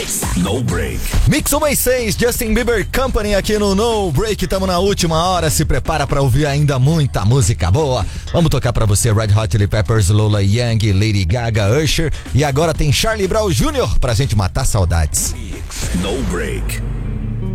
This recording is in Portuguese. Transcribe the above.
No Break. Mix 166, Justin Bieber Company aqui no No Break. Tamo na última hora, se prepara pra ouvir ainda muita música boa. Vamos tocar pra você Red Hot Chili Peppers, Lola Young, Lady Gaga, Usher. E agora tem Charlie Brown Jr. pra gente matar saudades. No Break.